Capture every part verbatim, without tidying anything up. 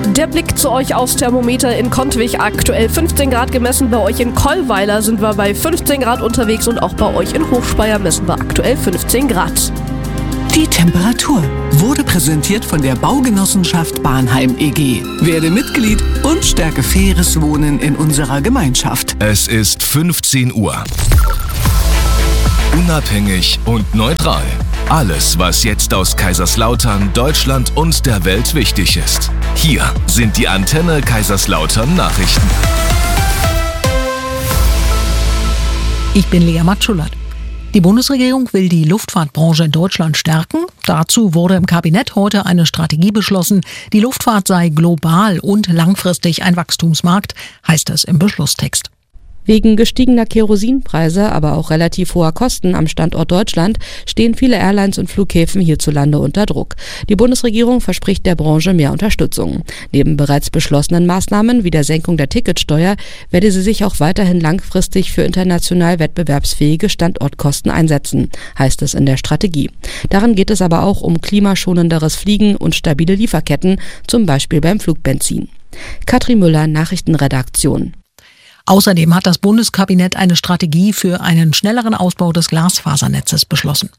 Der Blick zu euch aufs Thermometer in Kontwig, aktuell fünfzehn Grad gemessen. Bei euch in Kollweiler sind wir bei fünfzehn Grad unterwegs und auch bei euch in Hochspeyer messen wir aktuell fünfzehn Grad. Die Temperatur wurde präsentiert von der Baugenossenschaft Bahnheim E G. Werde Mitglied und stärke faires Wohnen in unserer Gemeinschaft. Es ist fünfzehn Uhr. Unabhängig und neutral. Alles, was jetzt aus Kaiserslautern, Deutschland und der Welt wichtig ist. Hier sind die Antenne Kaiserslautern Nachrichten. Ich bin Lea Matschulert. Die Bundesregierung will die Luftfahrtbranche in Deutschland stärken. Dazu wurde im Kabinett heute eine Strategie beschlossen. Die Luftfahrt sei global und langfristig ein Wachstumsmarkt, heißt es im Beschlusstext. Wegen gestiegener Kerosinpreise, aber auch relativ hoher Kosten am Standort Deutschland stehen viele Airlines und Flughäfen hierzulande unter Druck. Die Bundesregierung verspricht der Branche mehr Unterstützung. Neben bereits beschlossenen Maßnahmen wie der Senkung der Ticketsteuer werde sie sich auch weiterhin langfristig für international wettbewerbsfähige Standortkosten einsetzen, heißt es in der Strategie. Darin geht es aber auch um klimaschonenderes Fliegen und stabile Lieferketten, zum Beispiel beim Flugbenzin. Katrin Müller, Nachrichtenredaktion. Außerdem hat das Bundeskabinett eine Strategie für einen schnelleren Ausbau des Glasfasernetzes beschlossen.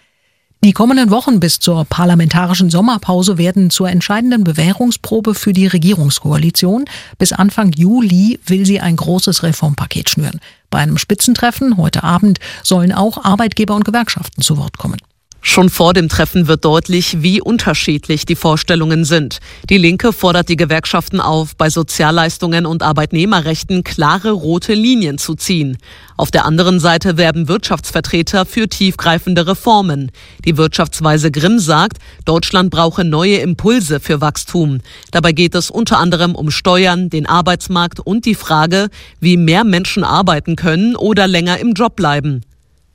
Die kommenden Wochen bis zur parlamentarischen Sommerpause werden zur entscheidenden Bewährungsprobe für die Regierungskoalition. Bis Anfang Juli will sie ein großes Reformpaket schnüren. Bei einem Spitzentreffen heute Abend sollen auch Arbeitgeber und Gewerkschaften zu Wort kommen. Schon vor dem Treffen wird deutlich, wie unterschiedlich die Vorstellungen sind. Die Linke fordert die Gewerkschaften auf, bei Sozialleistungen und Arbeitnehmerrechten klare rote Linien zu ziehen. Auf der anderen Seite werben Wirtschaftsvertreter für tiefgreifende Reformen. Die Wirtschaftsweise Grimm sagt, Deutschland brauche neue Impulse für Wachstum. Dabei geht es unter anderem um Steuern, den Arbeitsmarkt und die Frage, wie mehr Menschen arbeiten können oder länger im Job bleiben.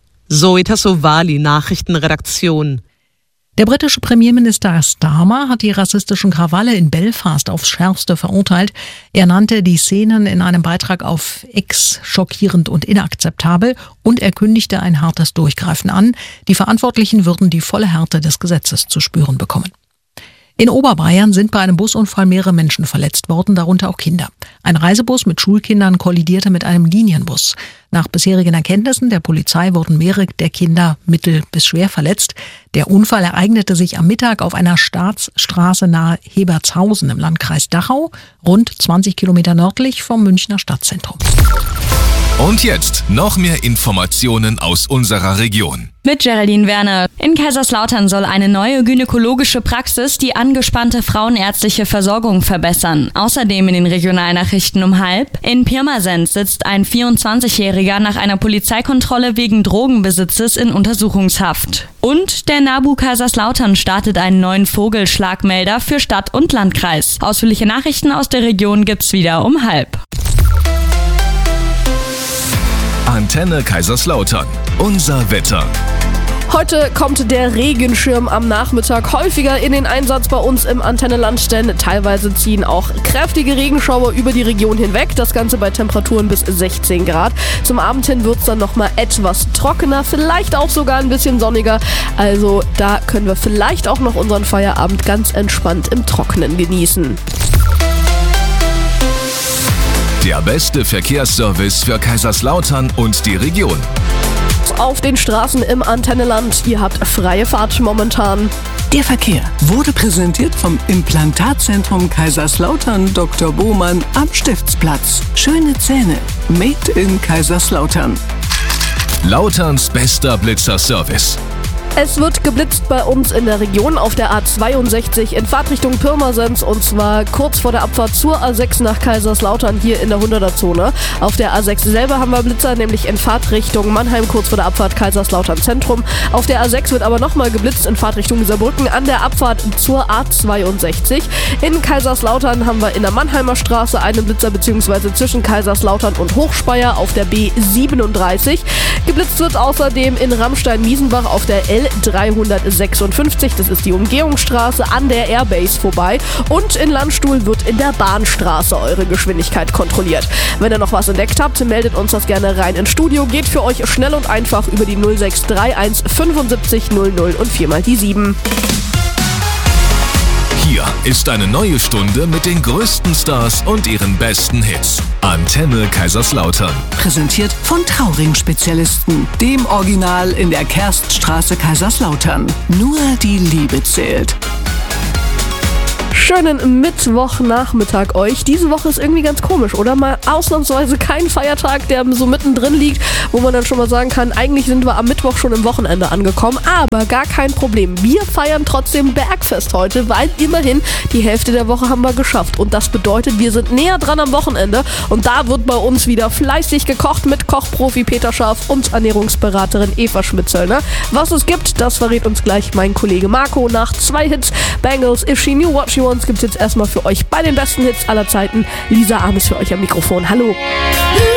Zoe Tassovali, Nachrichtenredaktion. Der britische Premierminister Starmer hat die rassistischen Krawalle in Belfast aufs Schärfste verurteilt. Er nannte die Szenen in einem Beitrag auf X schockierend und inakzeptabel und er kündigte ein hartes Durchgreifen an. Die Verantwortlichen würden die volle Härte des Gesetzes zu spüren bekommen. In Oberbayern sind bei einem Busunfall mehrere Menschen verletzt worden, darunter auch Kinder. Ein Reisebus mit Schulkindern kollidierte mit einem Linienbus. Nach bisherigen Erkenntnissen der Polizei wurden mehrere der Kinder mittel- bis schwer verletzt. Der Unfall ereignete sich am Mittag auf einer Staatsstraße nahe Hebertshausen im Landkreis Dachau, rund zwanzig Kilometer nördlich vom Münchner Stadtzentrum. Und jetzt noch mehr Informationen aus unserer Region. Mit Geraldine Werner. In Kaiserslautern soll eine neue gynäkologische Praxis die angespannte frauenärztliche Versorgung verbessern. Außerdem in den Regionalnachrichten um halb. In Pirmasens sitzt ein vierundzwanzigjähriger nach einer Polizeikontrolle wegen Drogenbesitzes in Untersuchungshaft. Und der NABU Kaiserslautern startet einen neuen Vogelschlagmelder für Stadt und Landkreis. Ausführliche Nachrichten aus der Region gibt's wieder um halb. Antenne Kaiserslautern. Unser Wetter. Heute kommt der Regenschirm am Nachmittag häufiger in den Einsatz bei uns im Antenneland, denn teilweise ziehen auch kräftige Regenschauer über die Region hinweg. Das Ganze bei Temperaturen bis sechzehn Grad. Zum Abend hin wird es dann nochmal etwas trockener, vielleicht auch sogar ein bisschen sonniger. Also da können wir vielleicht auch noch unseren Feierabend ganz entspannt im Trockenen genießen. Der beste Verkehrsservice für Kaiserslautern und die Region. Auf den Straßen im Antenneland. Ihr habt freie Fahrt momentan. Der Verkehr wurde präsentiert vom Implantatzentrum Kaiserslautern Doktor Bohmann am Stiftsplatz. Schöne Zähne. Made in Kaiserslautern. Lauterns bester Blitzerservice. Es wird geblitzt bei uns in der Region auf der A zweiundsechzig in Fahrtrichtung Pirmasens und zwar kurz vor der Abfahrt zur A sechs nach Kaiserslautern hier in der hunderter-Zone. Auf der A sechs selber haben wir Blitzer, nämlich in Fahrtrichtung Mannheim kurz vor der Abfahrt Kaiserslautern Zentrum. Auf der A sechs wird aber nochmal geblitzt in Fahrtrichtung Saarbrücken an der Abfahrt zur A zweiundsechzig. In Kaiserslautern haben wir in der Mannheimer Straße einen Blitzer bzw. zwischen Kaiserslautern und Hochspeyer auf der B siebenunddreißig. Geblitzt wird außerdem in Ramstein-Miesenbach auf der L dreihundertsechsundfünfzig, das ist die Umgehungsstraße an der Airbase vorbei und in Landstuhl wird in der Bahnstraße eure Geschwindigkeit kontrolliert. Wenn ihr noch was entdeckt habt, meldet uns das gerne rein ins Studio, geht für euch schnell und einfach über die null sechs drei eins fünfundsiebzig null null und viermal die sieben. Hier ist eine neue Stunde mit den größten Stars und ihren besten Hits. Antenne Kaiserslautern. Präsentiert von Trauring-Spezialisten, dem Original in der Kerststraße Kaiserslautern. Nur die Liebe zählt. Schönen Mittwochnachmittag euch. Diese Woche ist irgendwie ganz komisch, oder? Mal ausnahmsweise kein Feiertag, der so mittendrin liegt, wo man dann schon mal sagen kann, eigentlich sind wir am Mittwoch schon im Wochenende angekommen, aber gar kein Problem. Wir feiern trotzdem Bergfest heute, weil immerhin die Hälfte der Woche haben wir geschafft. Und das bedeutet, wir sind näher dran am Wochenende und da wird bei uns wieder fleißig gekocht mit Kochprofi Peter Scharf und Ernährungsberaterin Eva Schmitzöllner. Was es gibt, das verrät uns gleich mein Kollege Marco. Nach zwei Hits, Bangles, If She Knew What She Wants, gibt's jetzt erstmal für euch bei den besten Hits aller Zeiten Lisa Ames für euch am Mikrofon. Hallo!